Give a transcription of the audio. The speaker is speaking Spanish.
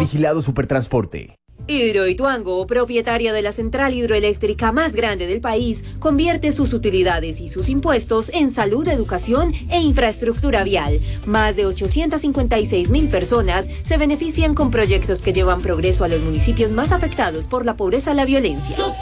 Vigilado Supertransporte. Hidroituango, propietaria de la central hidroeléctrica más grande del país, convierte sus utilidades y sus impuestos en salud, educación e infraestructura vial. Más de 856,000 personas se benefician con proyectos que llevan progreso a los municipios más afectados por la pobreza y la violencia.